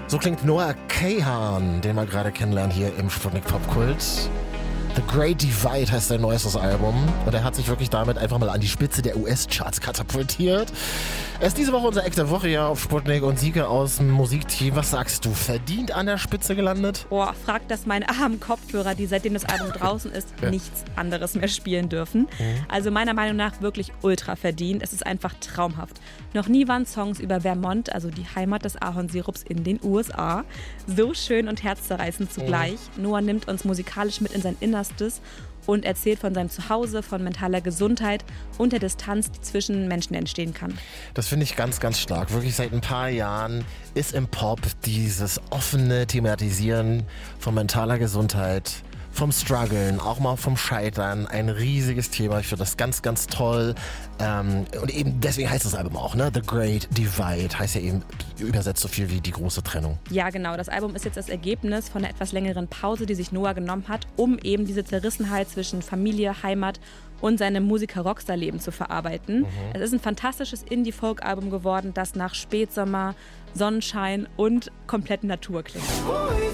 So klingt Noah Kahan, den wir gerade kennenlernen hier im Sputnik Popkult. The Great Divide heißt sein neuestes Album und er hat sich wirklich damit einfach mal an die Spitze der US-Charts katapultiert. Er ist diese Woche unser Act der Woche ja auf Sputnik und Sieke aus dem Musikteam. Was sagst du, verdient an der Spitze gelandet? Boah, fragt das meine armen Kopfhörer, die seitdem das Album draußen ist, nichts anderes mehr spielen dürfen. Also meiner Meinung nach wirklich ultra verdient. Es ist einfach traumhaft. Noch nie waren Songs über Vermont, also die Heimat des Ahornsirups in den USA, so schön und herzzerreißend zugleich. Noah nimmt uns musikalisch mit in sein Innerstes und erzählt von seinem Zuhause, von mentaler Gesundheit und der Distanz, die zwischen Menschen entstehen kann. Das finde ich ganz, ganz stark. Wirklich seit ein paar Jahren ist im Pop dieses offene Thematisieren von mentaler Gesundheit, vom Struggeln, auch mal vom Scheitern, ein riesiges Thema. Ich finde das ganz, ganz toll. Und eben deswegen heißt das Album auch, ne? The Great Divide heißt ja eben übersetzt so viel wie die große Trennung. Ja, genau. Das Album ist jetzt das Ergebnis von einer etwas längeren Pause, die sich Noah genommen hat, um eben diese Zerrissenheit zwischen Familie, Heimat und seinem Musiker-Rockstar-Leben zu verarbeiten. Es ist ein fantastisches Indie-Folk-Album geworden, das nach Spätsommer, Sonnenschein und kompletten Natur klingt.